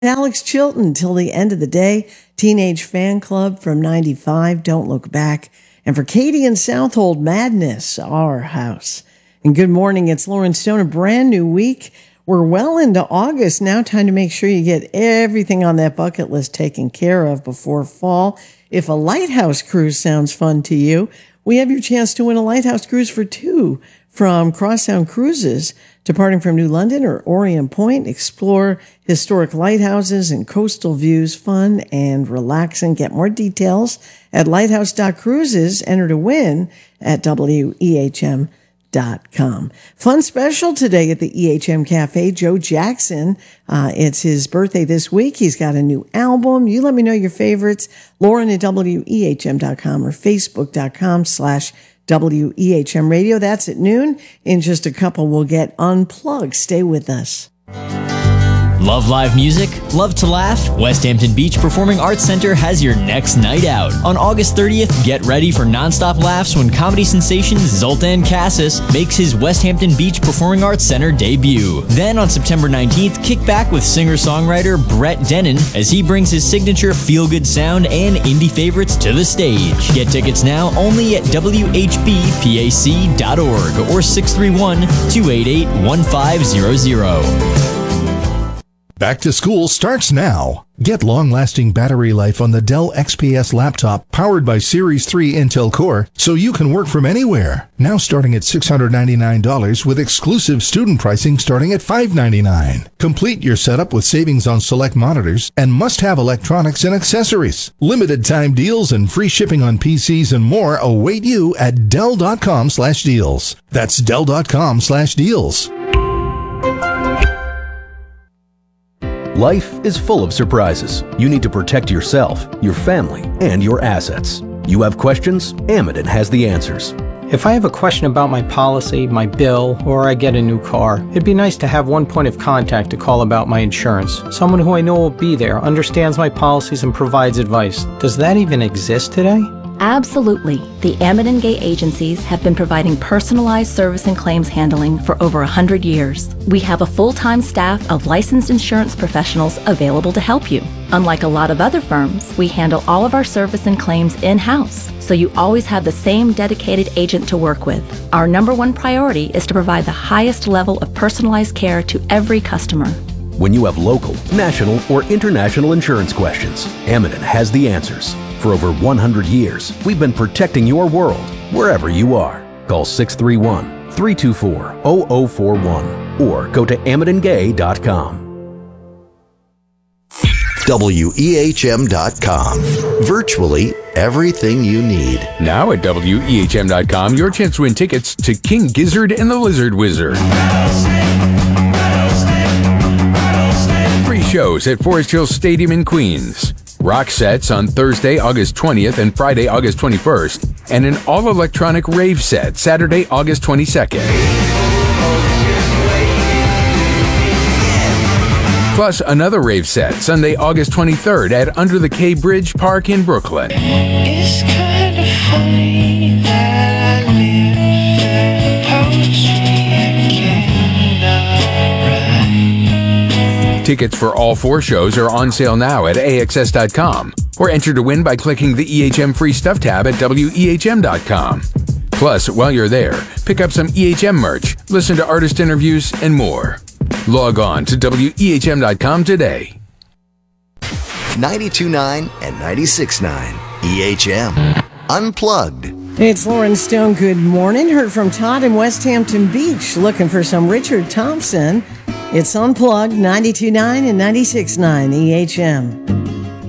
Alex Chilton till the end of the day. Teenage Fan Club from 95, Don't Look Back. And for Katie and Southold, Madness, Our House. And good morning, it's Lauren Stone, a brand new week. We're well into August now. Time to make sure you get everything on that bucket list taken care of before fall. If a lighthouse cruise sounds fun to you, we have your chance to win a lighthouse cruise for two from Crosstown Cruises. Departing from New London or Orient Point, explore historic lighthouses and coastal views, fun and relaxing. Get more details at lighthouse.cruises. Enter to win at WEHM.com. Fun special today at the EHM Cafe. Joe Jackson, it's his birthday this week. He's got a new album. You let me know your favorites. Lauren at WEHM.com or Facebook.com/WEHM Radio. That's at noon. In just a couple, we'll get Unplugged. Stay with us. Love live music? Love to laugh? West Hampton Beach Performing Arts Center has your next night out. On August 30th, get ready for nonstop laughs when comedy sensation Zoltan Cassis makes his West Hampton Beach Performing Arts Center debut. Then on September 19th, kick back with singer-songwriter Brett Dennen as he brings his signature feel-good sound and indie favorites to the stage. Get tickets now only at WHBPAC.org or 631-288-1500. Back to school starts now. Get long-lasting battery life on the Dell XPS laptop powered by Series 3 Intel Core so you can work from anywhere. Now starting at $699 with exclusive student pricing starting at $599. Complete your setup with savings on select monitors and must-have electronics and accessories. Limited time deals and free shipping on PCs and more await you at Dell.com/deals. That's Dell.com/deals. Life is full of surprises. You need to protect yourself, your family, and your assets. You have questions? Amidon has the answers. If I have a question about my policy, my bill, or I get a new car, it'd be nice to have one point of contact to call about my insurance. Someone who I know will be there, understands my policies, and provides advice. Does that even exist today? Absolutely. The Amidon Gay agencies have been providing personalized service and claims handling for over 100 years. We have a full-time staff of licensed insurance professionals available to help you. Unlike a lot of other firms, we handle all of our service and claims in-house, so you always have the same dedicated agent to work with. Our number one priority is to provide the highest level of personalized care to every customer. When you have local, national, or international insurance questions, Amidon has the answers. For over 100 years, we've been protecting your world, wherever you are. Call 631-324-0041 or go to AmidonGay.com. WEHM.com. Virtually everything you need. Now at WEHM.com, your chance to win tickets to King Gizzard and the Lizard Wizard. Free shows at Forest Hills Stadium in Queens. Rock sets on Thursday, August 20th and Friday, August 21st, and an all-electronic rave set Saturday, August 22nd. Plus, another rave set Sunday, August 23rd at Under the K Bridge Park in Brooklyn. It's kind of funny that I live poetry again. Tickets for all four shows are on sale now at AXS.com or enter to win by clicking the EHM Free Stuff tab at WEHM.com. Plus, while you're there, pick up some EHM merch, listen to artist interviews, and more. Log on to WEHM.com today. 92.9 and 96.9 EHM. Unplugged. It's Lauren Stone. Good morning. Heard from Todd in West Hampton Beach looking for some Richard Thompson. It's Unplugged, 92.9 and 96.9 EHM.